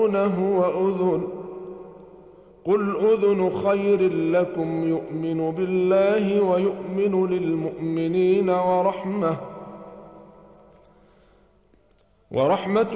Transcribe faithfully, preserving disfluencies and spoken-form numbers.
تدعونه وأذن قل أذن خير لكم يؤمن بالله ويؤمن للمؤمنين ورحمة ورحمة